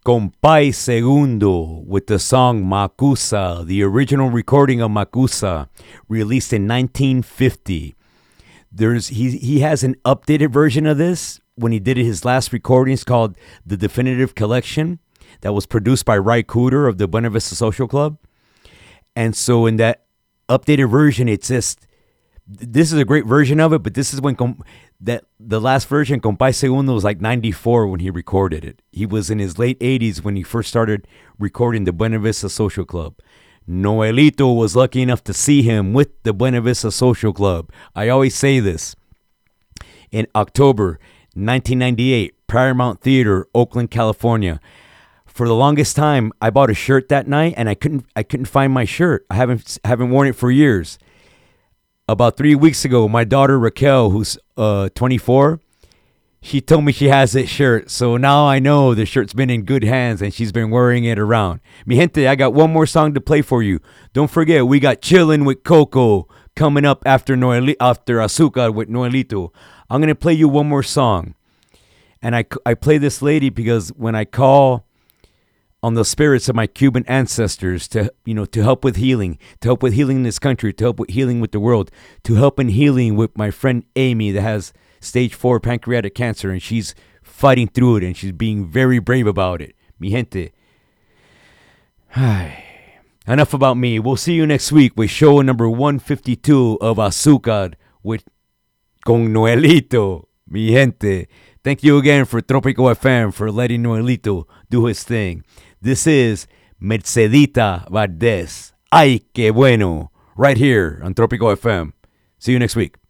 Compay Segundo with the song Makusa, the original recording of Makusa, released in 1950. He has an updated version of this when he did his last recordings called The Definitive Collection that was produced by Ry Cooder of the Buena Vista Social Club. And so in that updated version, it's just, this is a great version of it, but this is when the last version, Compay Segundo, was like 94 when he recorded it. He was in his late 80s when he first started recording the Buena Vista Social Club. Noelito was lucky enough to see him with the Buena Vista Social Club. I always say this. In October 1998, Paramount Theater, Oakland, California. For the longest time, I bought a shirt that night and I couldn't find my shirt. I haven't worn it for years. About 3 weeks ago, my daughter Raquel, who's 24, she told me she has this shirt. So now I know the shirt's been in good hands and she's been wearing it around. Mi gente, I got one more song to play for you. Don't forget, we got Chillin' with Coco coming up after Azúcar with Noelito. I'm going to play you one more song. And I play this lady because when I call on the spirits of my Cuban ancestors to help with healing in this country, to help with healing with the world, to help in healing with my friend Amy that has stage 4 pancreatic cancer, and she's fighting through it, and she's being very brave about it. Mi gente. Enough about me. We'll see you next week with show number 152 of Azúcar with Con Noelito. Mi gente. Thank you again for Tropico FM for letting Noelito do his thing. This is Mercedita Valdez. Ay, qué bueno. Right here on Tropico FM. See you next week.